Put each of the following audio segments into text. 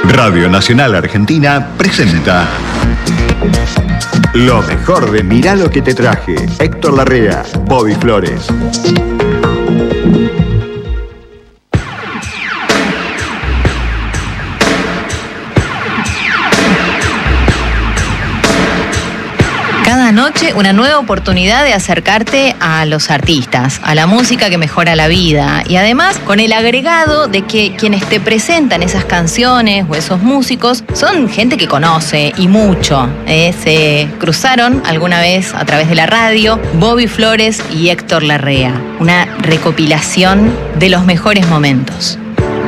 Radio Nacional Argentina presenta lo mejor de Mirá lo que te traje. Héctor Larrea, Bobby Flores. Cada noche una nueva oportunidad de acercarte a los artistas, a la música que mejora la vida y además con el agregado de que quienes te presentan esas canciones o esos músicos son gente que conoce y mucho. Se cruzaron alguna vez a través de la radio Bobby Flores y Héctor Larrea. Una recopilación de los mejores momentos.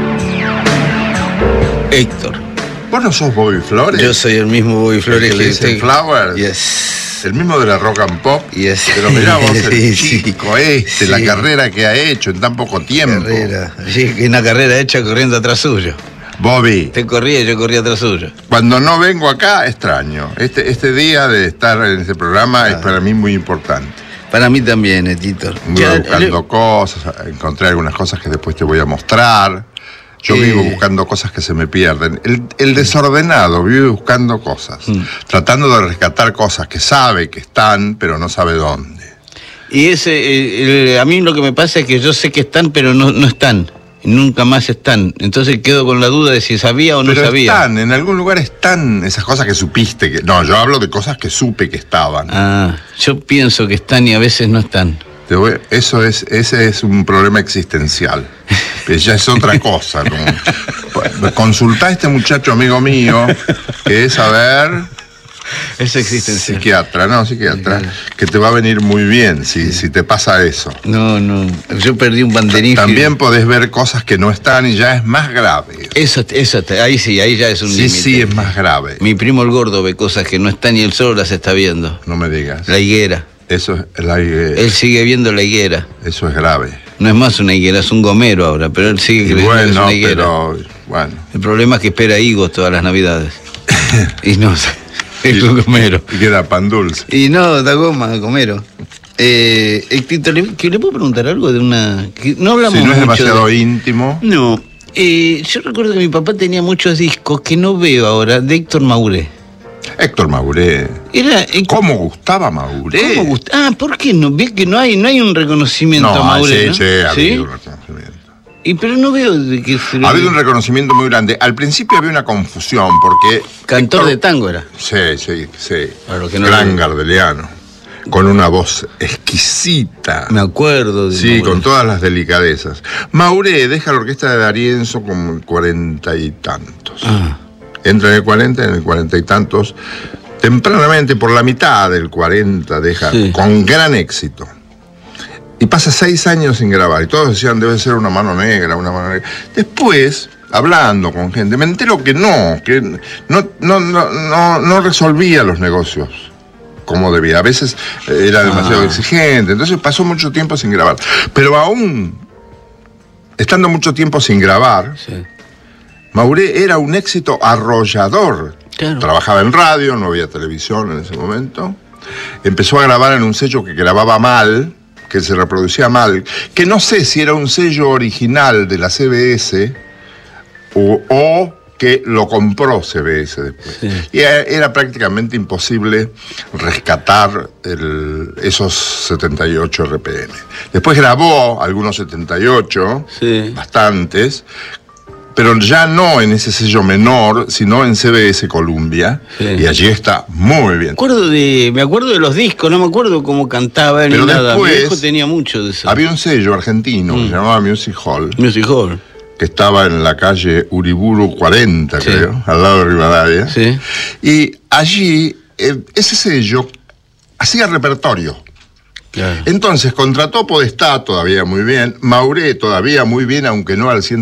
Héctor. ¿Vos no sos Bobby Flores? Yo soy el mismo Bobby Flores que le dicen Flowers. Yes. El mismo de la rock and pop. Yes. Pero mirá vos, el chico sí. la carrera que ha hecho en tan poco tiempo. Sí, una carrera hecha corriendo atrás suyo. Bobby. Usted corría y yo corría atrás suyo. Cuando no vengo acá, extraño. Este día de estar en este programa es para mí muy importante. Para mí también, Tito. Voy buscando cosas, encontré algunas cosas que después te voy a mostrar. Yo vivo buscando cosas que se me pierden. El desordenado vive buscando cosas, tratando de rescatar cosas que sabe que están, pero no sabe dónde. Y a mí lo que me pasa es que yo sé que están, pero no están. Nunca más están. Entonces quedo con la duda de si sabía o no sabía. Están, en algún lugar están esas cosas que supiste que... No, yo hablo de cosas que supe que estaban. Yo pienso que están y a veces no están. Ese es un problema existencial. Ya es otra cosa. Consultá a este muchacho amigo mío, que es, Es existencial. Psiquiatra, que te va a venir muy bien si te pasa eso. No, yo perdí un banderín. También podés ver cosas que no están y ya es más grave. Eso, ahí ya es un límite. Sí, es más grave. Mi primo el gordo ve cosas que no están y él solo las está viendo. No me digas. La higuera. Eso es la higuera. Él sigue viendo la higuera. Eso es grave. No es más una higuera, es un gomero ahora, pero él sigue creyendo que es una higuera. Pero, bueno. El problema es que espera higos todas las navidades. Y no sé, es un gomero. Y queda pan dulce. Y no, da goma, gomero. Tito, ¿le puedo preguntar algo de una...? Que no hablamos mucho. Si no es demasiado íntimo. No. Yo recuerdo que mi papá tenía muchos discos que no veo ahora, de Héctor Mauré. Héctor Mauré. ¿Cómo gustaba Mauré? ¿Por qué no? ¿Ves que no hay un reconocimiento a Mauré? Sí, ha habido un reconocimiento. Pero no veo de que... Ha habido un reconocimiento muy grande. Al principio había una confusión porque... Cantor de tango era. Sí. Gran gardeliano. Con una voz exquisita. Me acuerdo. Sí, con todas las delicadezas. Mauré deja la orquesta de D'Arienzo como en 40 y tantos. Entra en el 40, en el 40 y tantos. Tempranamente, por la mitad del 40, deja con gran éxito. Y pasa 6 años sin grabar. Y todos decían, debe ser una mano negra. Después, hablando con gente, me entero que no resolvía los negocios como debía. A veces era demasiado exigente. Entonces pasó mucho tiempo sin grabar. Pero aún, estando mucho tiempo sin grabar... Mauré era un éxito arrollador. Claro. Trabajaba en radio, no había televisión en ese momento. Empezó a grabar en un sello que grababa mal, que se reproducía mal, que no sé si era un sello original de la CBS o que lo compró CBS después. Y era prácticamente imposible rescatar esos 78 RPM. Después grabó algunos 78, bastantes, pero ya no en ese sello menor, sino en CBS Columbia, y allí está muy bien. Me acuerdo de los discos, no me acuerdo cómo cantaba ni nada. Mi hijo tenía mucho de eso. Había un sello argentino que se llamaba Music Hall. Music Hall. Que estaba en la calle Uriburu 40, creo, al lado de Rivadavia. Sí. Y allí, ese sello hacía repertorio. Claro. Entonces contrató Podestá todavía muy bien, Mauré todavía muy bien, aunque no al 100%.